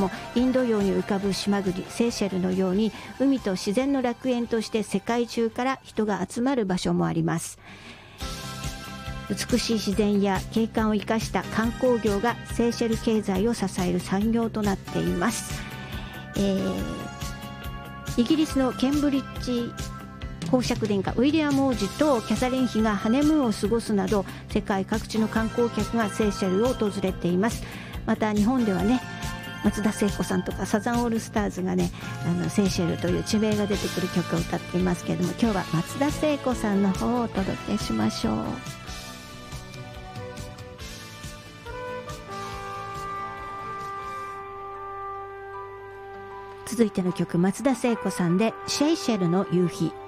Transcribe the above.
も、インド洋に浮かぶ島国セーシェルのように海と自然の楽園として世界中から人が集まる場所もあります。美しい自然や景観を生かした観光業がセーシェル経済を支える産業となっています。イギリスのケンブリッジ公爵殿下ウィリアム王子とキャサリン妃がハネムーンを過ごすなど、世界各地の観光客がセーシェルを訪れています。また日本ではね、松田聖子さんとかサザンオールスターズがね、セーシェルという地名が出てくる曲を歌っていますけれども、今日は松田聖子さんの方をお届けしましょう。続いての曲、松田聖子さんでシェイシェルの夕日。